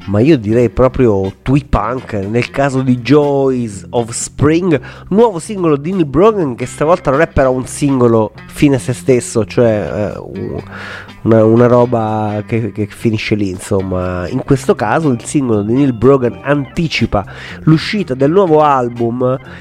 ma io direi proprio twee punk, nel caso di Joys of Spring, nuovo singolo di Neil Brogan, che stavolta non è però un singolo fine a se stesso, cioè una roba che finisce lì, insomma. In questo caso il singolo di Neil Brogan anticipa l'uscita del nuovo album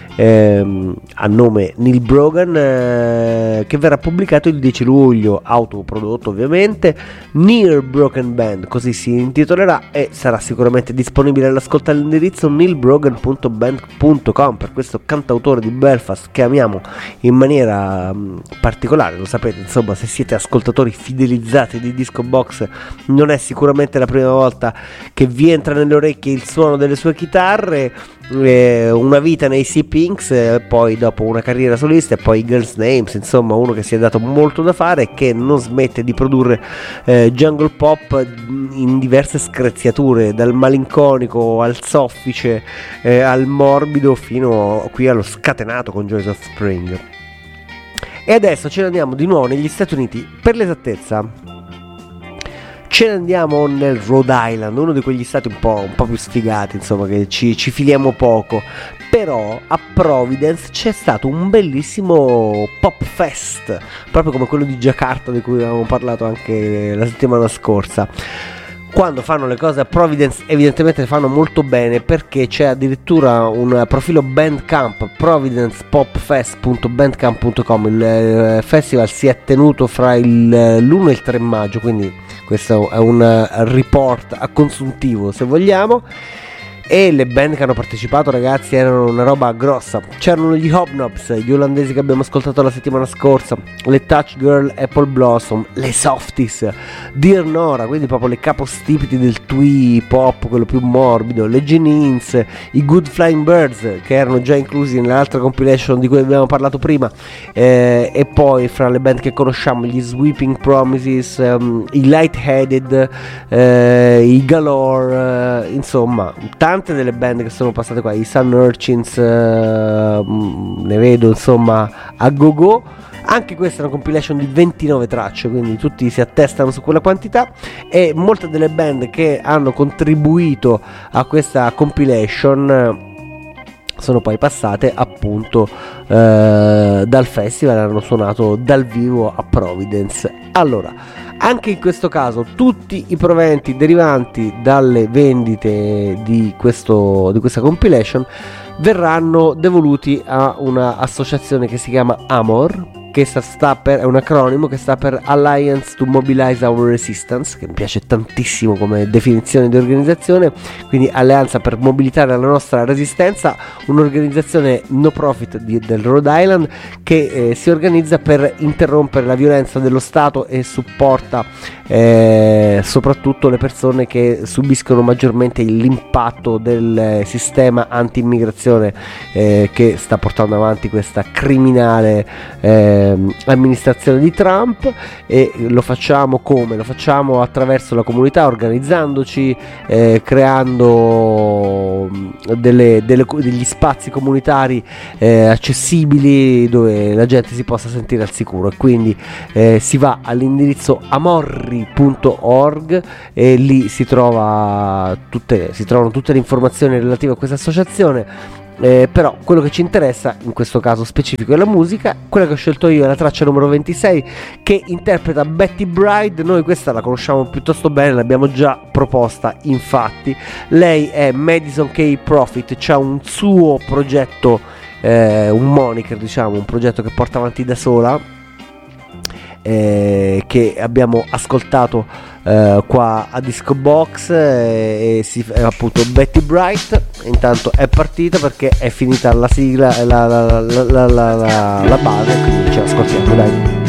a nome Neil Brogan, che verrà pubblicato il 10 luglio, autoprodotto ovviamente, Neil Brogan Band, così si intitolerà, e sarà sicuramente disponibile all'ascolto all'indirizzo neilbrogan.band.com per questo cantautore di Belfast che amiamo in maniera particolare, lo sapete, insomma, se siete ascoltatori fidelizzati di Disco Box non è sicuramente la prima volta che vi entra nelle orecchie il suono delle sue chitarre. Una vita nei Sea Pinks, poi dopo una carriera solista e poi i Girls Names, insomma uno che si è dato molto da fare e che non smette di produrre jungle pop in diverse screziature, dal malinconico al soffice, al morbido, fino qui allo scatenato con Joys of Spring. E adesso ce ne andiamo di nuovo negli Stati Uniti, per l'esattezza ce ne andiamo nel Rhode Island, uno di quegli stati un po' più sfigati, insomma, che ci filiamo poco. Però a Providence c'è stato un bellissimo pop fest, proprio come quello di Jakarta di cui avevamo parlato anche la settimana scorsa. Quando fanno le cose a Providence evidentemente le fanno molto bene, perché c'è addirittura un profilo Bandcamp, providencepopfest.bandcamp.com. Il festival si è tenuto fra l'1 e il 3 maggio, quindi questo è un report a consuntivo, se vogliamo. E le band che hanno partecipato, ragazzi, erano una roba grossa. C'erano gli Hobnobs, gli olandesi che abbiamo ascoltato la settimana scorsa, le Touch Girl Apple Blossom, le Softies, Dear Nora, quindi proprio le capostipiti del twee pop, quello più morbido, le Genins, i Good Flying Birds, che erano già inclusi nell'altra compilation di cui abbiamo parlato prima, e poi fra le band che conosciamo gli Sweeping Promises, i Lightheaded, i Galore, insomma tante delle band che sono passate qua, i Sun Urchins, ne vedo insomma a go. Anche questa è una compilation di 29 tracce, quindi tutti si attestano su quella quantità, e molte delle band che hanno contribuito a questa compilation sono poi passate appunto dal festival, hanno suonato dal vivo a Providence. Allora, anche in questo caso tutti i proventi derivanti dalle vendite di questa compilation verranno devoluti a una associazione che si chiama AMOR, che è un acronimo che sta per Alliance to Mobilize Our Resistance, che mi piace tantissimo come definizione di organizzazione, quindi alleanza per mobilitare la nostra resistenza, un'organizzazione no profit del Rhode Island che si organizza per interrompere la violenza dello Stato e supporta soprattutto le persone che subiscono maggiormente l'impatto del sistema anti-immigrazione che sta portando avanti questa criminale amministrazione di Trump. E lo facciamo come? Lo facciamo attraverso la comunità, organizzandoci, creando degli spazi comunitari accessibili dove la gente si possa sentire al sicuro, e quindi si va all'indirizzo amorri.org e lì si trovano tutte le informazioni relative a questa associazione. Però quello che ci interessa in questo caso specifico è la musica. Quella che ho scelto io è la traccia numero 26, che interpreta Betty Bride. Noi questa la conosciamo piuttosto bene, l'abbiamo già proposta infatti. Lei è Madison K. Profit, c'ha un suo progetto, un moniker, diciamo, un progetto che porta avanti da sola, che abbiamo ascoltato qua a Disco Box, e appunto Betty Bright. Intanto è partita perché è finita la sigla, la base, quindi ce l'ascoltiamo, dai.